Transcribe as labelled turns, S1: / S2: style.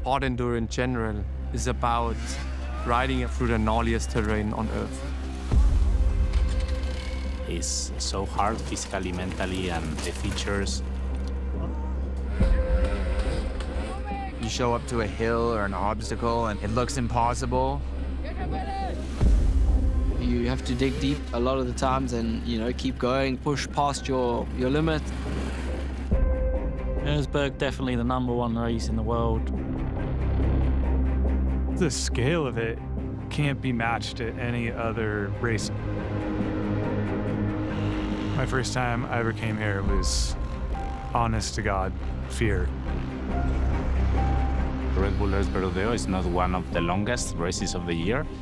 S1: sport enduro in general is about riding through the gnarliest terrain on Earth.
S2: It's so hard physically, mentally, and the features.
S3: You show up to a hill or an obstacle and it looks impossible.
S4: You have to dig deep a lot of the times and, keep going, push past your limit.
S5: Erzberg, definitely the #1 race in the world.
S6: The scale of it can't be matched at any other race. My first time I ever came here was, honest to God, fear.
S2: Red Bull Erzberg Rodeo is not one of the longest races of the year.